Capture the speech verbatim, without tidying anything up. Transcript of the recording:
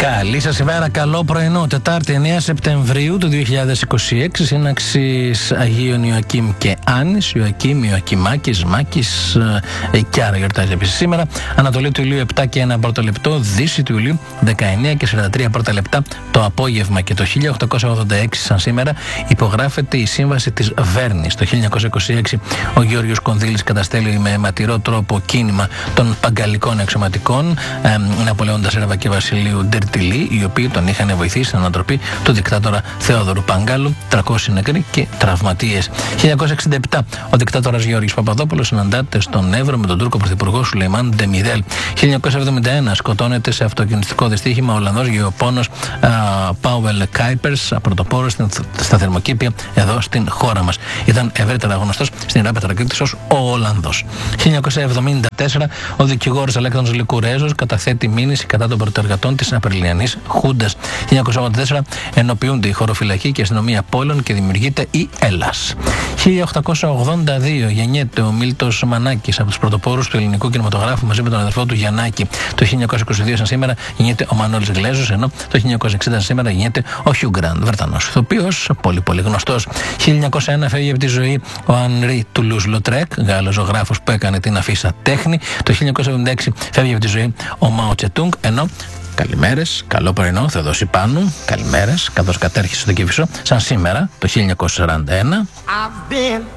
Καλή σας ημέρα, καλό πρωινό. Τετάρτη εννέα Σεπτεμβρίου του δύο χιλιάδες είκοσι έξι, σύναξης Αγίων Ιωακήμ και Άννης, Ιωακήμ, Ιωακημάκης, Μάκης, ε, και άρα γιορτάζει επίσης σήμερα. Ανατολή του ηλίου επτά και ένα πρώτο λεπτό, δύση του ηλίου δεκαεννέα και σαράντα τρία πρώτα λεπτά το απόγευμα. Και το χίλια οκτακόσια ογδόντα έξι, σαν σήμερα, υπογράφεται η σύμβαση της Βέρνης. Το χίλια εννιακόσια είκοσι έξι, ο Γεώργιος Κονδύλης καταστέλει με αιματηρό τρόπο κίνημα των παγκαλικών αξιωματικών ε, Ναπολεόντα Σέρβα και Βασιλείου Ντερτιλή, οι οποίοι τον είχαν βοηθήσει στην ανατροπή του δικτάτορα Θεόδωρου Παγκάλου, τριακόσιοι νεκροί και τραυματίες. χίλια εννιακόσια εξήντα επτά, ο δικτάτορας Γιώργης Παπαδόπουλος συναντάται στον Εύρο με τον Τούρκο πρωθυπουργό Σουλεϊμάν Ντεμιρέλ. χίλια εννιακόσια εβδομήντα ένα, σκοτώνεται σε αυτοκινητικό δυστύχημα ο Ολλανδός γεωπόνος Πάουελ Κάιπερς, πρωτοπόρος στα θερμοκήπια εδώ στην χώρα μας. Ήταν ευρύτερα γνωστός στην Ιερά Πετρακρίτης ως ο Ολλανδός. χίλια εννιακόσια εβδομήντα τέσσερα, ο δικηγόρος Αλέξανδρος Λικουρέζος καταθέτει μήνυση κατά των πρωτεργατών της Απριλιανής Χούντας. χίλια εννιακόσια ογδόντα τέσσερα, ενοποιούνται η χωροφυλακή και η αστυνομία πόλεων και δημιουργείται η Έλλας. χίλια οκτακόσια ογδόντα δύο, γεννιέται ο Μίλτος Μανάκης, από τους πρωτοπόρους του ελληνικού κινηματογράφου, μαζί με τον αδερφό του Γιαννάκη. Το χίλια εννιακόσια είκοσι δύο, σαν σήμερα, γεννιέται ο Μανώλης Γλέζος, ενώ το χίλια εννιακόσια εξήντα, σαν σήμερα, γεννιέται ο Χιου Γκραντ, Βρετανός ηθοποιός, πολύ πολύ γνωστός. χίλια εννιακόσια ένα, φεύγει από τη ζωή ο Ανρί Τουλούς Λοτρέκ, Γάλλος ζωγράφος που έκανε την αφίσα τέχνη. Το χίλια εννιακόσια εβδομήντα έξι, φεύγει από τη ζωή ο Μάο Τσετούγκ, ενώ καλημέρες, καλό πρωινό, Θεοδόση Πάνου, καλημέρες, καθώς κατέρχεσαι στο Κηφισό, σαν σήμερα το χίλια εννιακόσια σαράντα ένα.